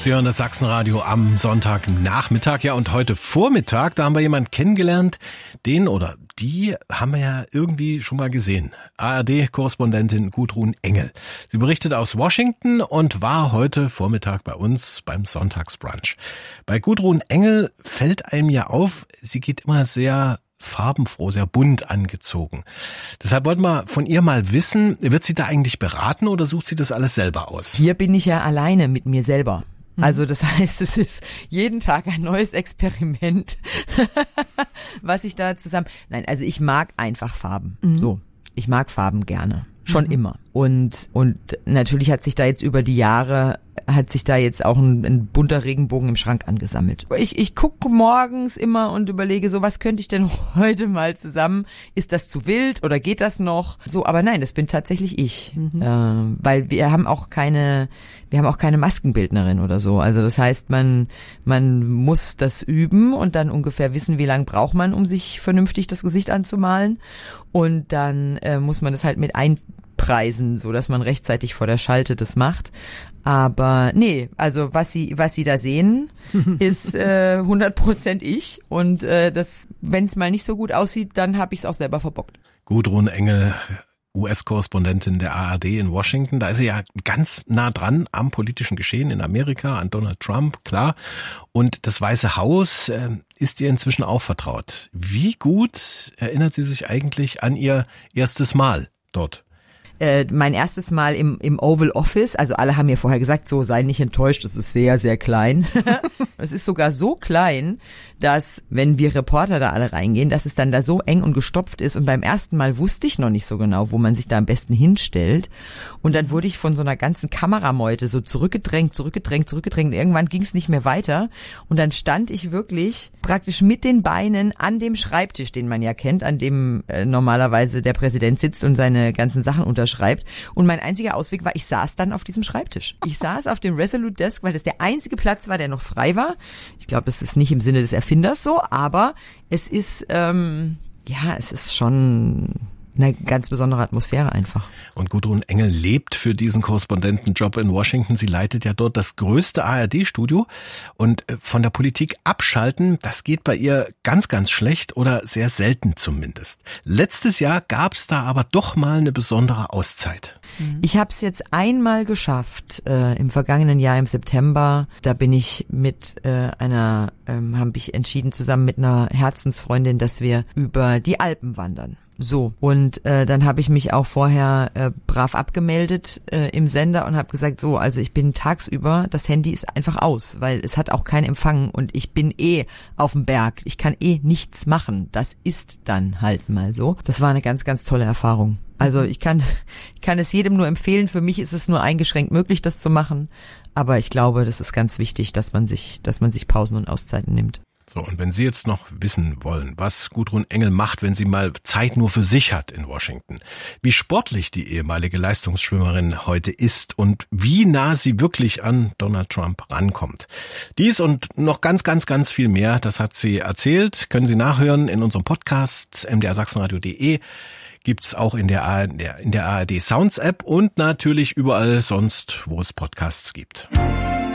Sie hören das Sachsenradio am Sonntagnachmittag. Ja, und heute Vormittag, da haben wir jemanden kennengelernt, den oder die haben wir ja irgendwie schon mal gesehen. ARD-Korrespondentin Gudrun Engel. Sie berichtet aus Washington und war heute Vormittag bei uns beim Sonntagsbrunch. Bei Gudrun Engel fällt einem ja auf, sie geht immer sehr farbenfroh, sehr bunt angezogen. Deshalb wollten wir von ihr mal wissen, wird sie da eigentlich beraten oder sucht sie das alles selber aus? Hier bin ich ja alleine mit mir selber. Also das heißt, es ist jeden Tag ein neues Experiment, was ich da zusammen... Nein, also ich mag einfach Farben. So, ich mag Farben gerne. Schon immer. Und natürlich hat sich da jetzt über die Jahre auch ein bunter Regenbogen im Schrank angesammelt. Ich gucke morgens immer und überlege so, was könnte ich denn heute mal zusammen? Ist das zu wild oder geht das noch? So, aber nein, das bin tatsächlich ich. Weil wir haben auch keine Maskenbildnerin oder so. Also das heißt, man muss das üben und dann ungefähr wissen, wie lange braucht man, um sich vernünftig das Gesicht anzumalen. Und dann muss man das halt mit einpreisen, so dass man rechtzeitig vor der Schalte das macht. Aber nee, also was Sie da sehen, ist 100% ich. Und wenn es mal nicht so gut aussieht, dann habe ich es auch selber verbockt. Gudrun Engel, US-Korrespondentin der ARD in Washington. Da ist sie ja ganz nah dran am politischen Geschehen in Amerika, an Donald Trump, klar. Und das Weiße Haus ist ihr inzwischen auch vertraut. Wie gut erinnert sie sich eigentlich an ihr erstes Mal dort? Mein erstes Mal im Oval Office, also alle haben mir vorher gesagt, so sei nicht enttäuscht, es ist sehr, sehr klein. Es ist sogar so klein, dass, wenn wir Reporter da alle reingehen, dass es dann da so eng und gestopft ist. Und beim ersten Mal wusste ich noch nicht so genau, wo man sich da am besten hinstellt. Und dann wurde ich von so einer ganzen Kamerameute so zurückgedrängt. Irgendwann ging es nicht mehr weiter. Und dann stand ich wirklich praktisch mit den Beinen an dem Schreibtisch, den man ja kennt, an dem normalerweise der Präsident sitzt und seine ganzen Sachen unterschreibt. Und mein einziger Ausweg war, ich saß dann auf diesem Schreibtisch. Ich saß auf dem Resolute Desk, weil das der einzige Platz war, der noch frei war. Ich glaube, es ist nicht im Sinne des Erfinders so, aber es ist, es ist schon eine ganz besondere Atmosphäre einfach. Und Gudrun Engel lebt für diesen Korrespondentenjob in Washington. Sie leitet ja dort das größte ARD-Studio. Und von der Politik abschalten, das geht bei ihr ganz, ganz schlecht oder sehr selten zumindest. Letztes Jahr gab es da aber doch mal eine besondere Auszeit. Ich habe es jetzt einmal geschafft, im vergangenen Jahr im September. Da bin ich habe ich entschieden zusammen mit einer Herzensfreundin, dass wir über die Alpen wandern. So, und dann habe ich mich auch vorher brav abgemeldet im Sender und habe gesagt, so, also ich bin tagsüber, das Handy ist einfach aus, weil es hat auch keinen Empfang und ich bin auf dem Berg. Ich kann nichts machen. Das ist dann halt mal so. Das war eine ganz, ganz tolle Erfahrung. Also ich kann es jedem nur empfehlen. Für mich ist es nur eingeschränkt möglich, das zu machen. Aber ich glaube, das ist ganz wichtig, dass man sich Pausen und Auszeiten nimmt. So, und wenn Sie jetzt noch wissen wollen, was Gudrun Engel macht, wenn sie mal Zeit nur für sich hat in Washington, wie sportlich die ehemalige Leistungsschwimmerin heute ist und wie nah sie wirklich an Donald Trump rankommt. Dies und noch ganz, ganz, ganz viel mehr, das hat sie erzählt, können Sie nachhören in unserem Podcast mdrsachsenradio.de. Gibt's auch in der ARD Sounds App und natürlich überall sonst, wo es Podcasts gibt.